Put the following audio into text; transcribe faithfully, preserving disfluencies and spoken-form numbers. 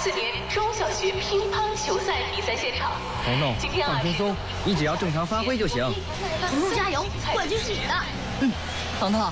四年中小学乒乓球赛比赛现场。 彤彤， 今天啊， 放轻松，你只要正常发挥就行。 彤彤加油，冠军是你的。 嗯，彤彤，